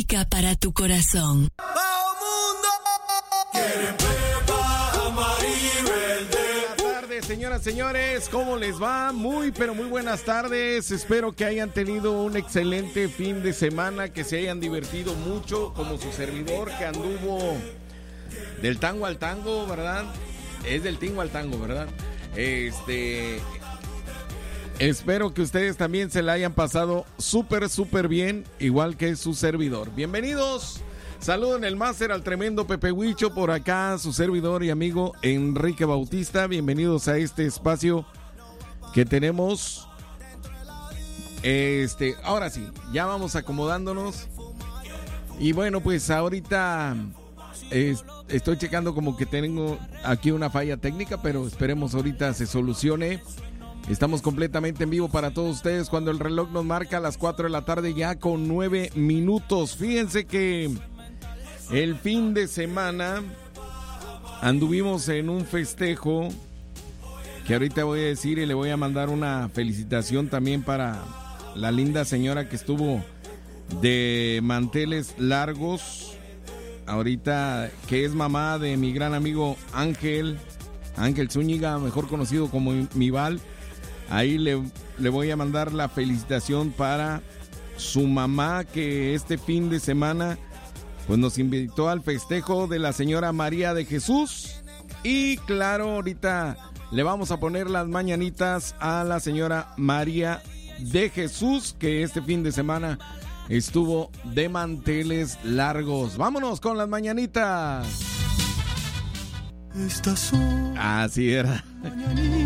música para tu corazón. Buenas tardes, señoras, señores, ¿cómo les va? Muy, pero muy buenas tardes. Espero que hayan tenido un excelente fin de semana, que se hayan divertido mucho, como su servidor que anduvo del tango al tango, ¿verdad? Es del tingo al tango, ¿verdad? Espero que ustedes también se la hayan pasado súper bien, igual que su servidor. Bienvenidos. Saluden el máster al tremendo Pepe Huicho, por acá su servidor y amigo Enrique Bautista. Bienvenidos a este espacio que tenemos. Ahora sí, ya vamos acomodándonos. Y bueno, pues ahorita estoy checando como que tengo aquí una falla técnica, pero esperemos ahorita se solucione. Estamos completamente en vivo para todos ustedes cuando el reloj nos marca las 4 de la tarde ya con 9 minutos. Fíjense que el fin de semana anduvimos en un festejo que ahorita voy a decir y le voy a mandar una felicitación también para la linda señora que estuvo de manteles largos ahorita, que es mamá de mi gran amigo Ángel Zúñiga, mejor conocido como Mival. Ahí le voy a mandar la felicitación para su mamá, que este fin de semana pues nos invitó al festejo de la señora María de Jesús. Y claro, ahorita le vamos a poner las mañanitas a la señora María de Jesús, que este fin de semana estuvo de manteles largos. Vámonos con las mañanitas. Así era.